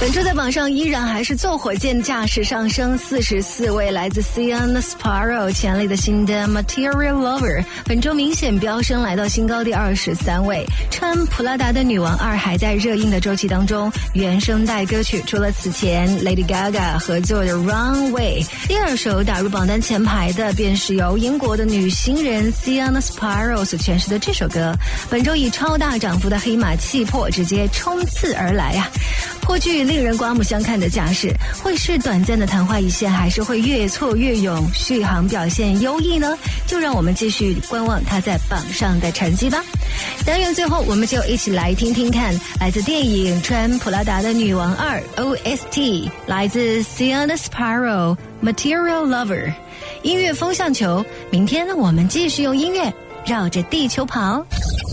本周在榜上依然还是坐火箭架势上升，44位来自 Sia the Sparrow 潜力的新的 Material Lover， 本周明显飙升来到新高第23位。穿普拉达的女王2还在热映的周期当中，原声带歌曲除了此前 Lady Gaga 合作的 Runway， 第二首打入榜单前排的便是由英国的女新人 Sia the Sparrow 所诠释的这首歌，本周以超大涨幅的黑马气魄直接冲刺而来啊！颇具令人刮目相看的架势，会是短暂的昙花一现，还是会越挫越勇，续航表现优异呢？就让我们继续观望它在榜上的成绩吧。单元最后，我们就一起来听听看，来自电影《穿普拉达的女王2》OST， 来自 Sia the Sparrow Material Lover。音乐风向球，明天我们继续用音乐绕着地球跑。